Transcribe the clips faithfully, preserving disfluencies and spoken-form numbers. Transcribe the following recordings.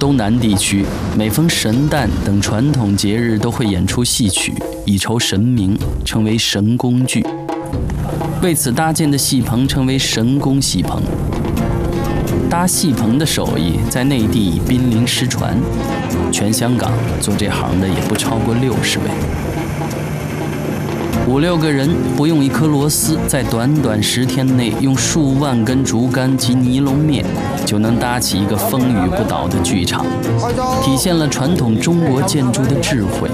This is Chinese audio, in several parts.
东南地区每逢神诞等传统节日都会演出戏曲，以酬神明，称为神宫剧。为此搭建的戏棚称为神宫戏棚。搭戏棚的手艺在内地已濒临失传，全香港做这行的也不超过六十位。五六个人不用一颗螺丝，在短短十天内用数万根竹竿及尼龙面，就能搭起一个风雨不倒的剧场，体现了传统中国建筑的智慧。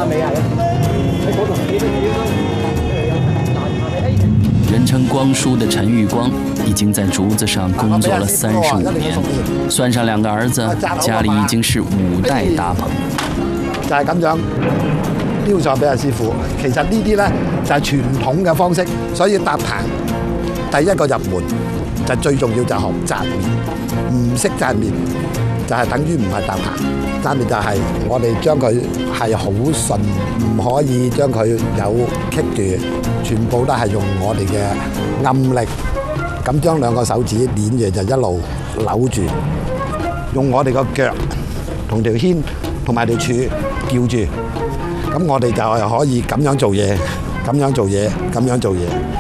人称光叔的陈玉光已經在竹子上工作了三十五年，算上兩個兒子，家裏已經是五代搭棚。 就係咁樣雕上俾阿師傅。其實呢啲咧就係傳統嘅方式，所以搭棚第一個入門就最重要就係學紮面，唔識紮面就係等於唔係搭棚。紮面就係我哋將佢係好順，唔可以將佢有棘住。全部都係用我哋嘅暗力，咁將兩個手指捏住就一路扭住，用我哋個腳同條牽同埋條柱吊住，咁我哋就係可以咁樣做嘢，咁樣做嘢，咁樣做嘢。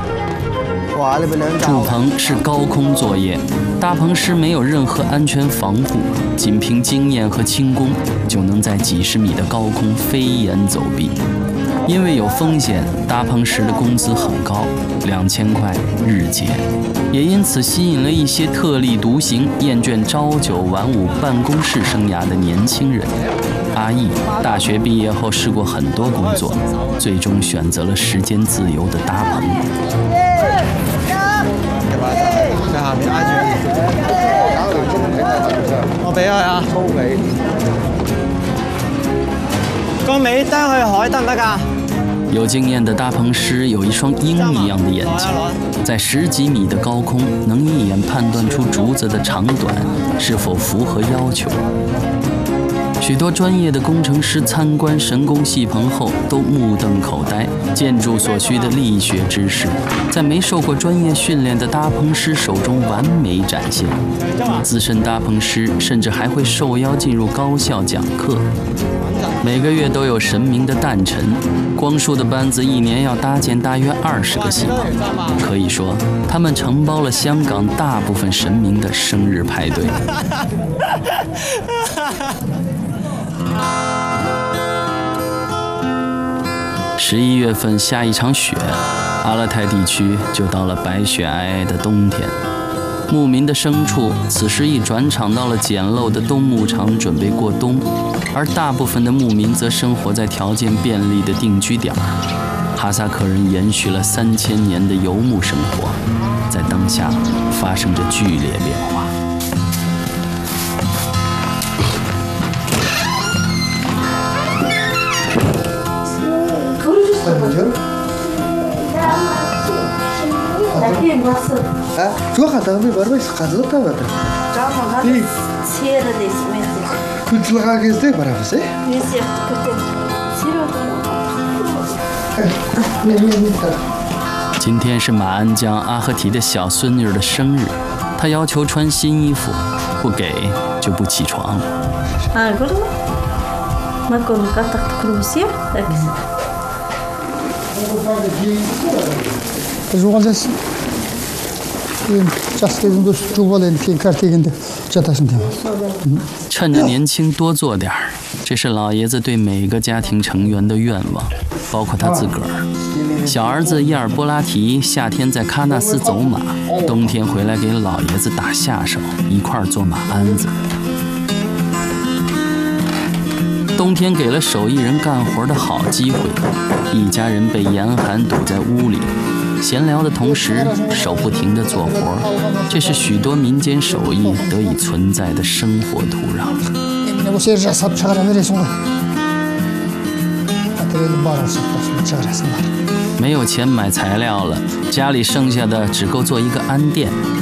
筑棚是高空作业，搭棚师没有任何安全防护，仅凭经验和轻功就能在几十米的高空飞檐走壁。因为有风险，搭棚时的工资很高，两千块日结，也因此吸引了一些特立独行、厌倦朝九晚五办公室生涯的年轻人。阿义大学毕业后试过很多工作，最终选择了时间自由的搭棚。 在下面挨住，我俾佢啊，粗尾。個尾單去海得唔得㗎？ 有经验的搭棚师有一双鹰一样的眼睛，在十几米的高空能一眼判断出竹子的长短是否符合要求。许多专业的工程师参观神宫戏棚后都目瞪口呆，建筑所需的力学知识在没受过专业训练的搭棚师手中完美展现。资深搭棚师甚至还会受邀进入高校讲课。每个月都有神明的诞辰，光叔的班子一年要搭建大约二十个戏棚，可以说他们承包了香港大部分神明的生日派对。十一月份下一场雪，阿勒泰地区就到了白雪皑皑的冬天。牧民的牲畜此时已转场到了简陋的冬牧场，准备过冬，而大部分的牧民则生活在条件便利的定居点。哈萨克人延续了三千年的游牧生活，在当下发生着剧烈变化。 조카들이 버릇이 가져다 왔다. 이 그들하게 돼 버릇이. 네, 今天是马鞍江阿赫提的小孙女的生日，她要求穿新衣服，不给就不起床。趁着年轻多做点儿，这是老爷子对每个家庭成员的愿望，包括他自个儿。小儿子伊尔波拉提夏天在喀纳斯走马，冬天回来给老爷子打下手，一块儿做马鞍子。冬天给了手艺人干活的好机会，一家人被严寒堵在屋里，闲聊的同时手不停地做活，这是许多民间手艺得以存在的生活土壤。没有钱买材料了，家里剩下的只够做一个鞍垫，